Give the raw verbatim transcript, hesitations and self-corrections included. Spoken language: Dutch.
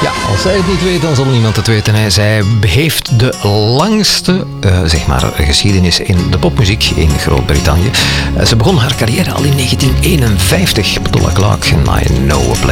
Ja, als zij het niet weet, dan zal niemand het weten. Hè. Zij heeft de langste uh, zeg maar, geschiedenis in de popmuziek in Groot-Brittannië. Uh, ze begon haar carrière al in negentien eenenvijftig. Petula Clark, I Know a Place.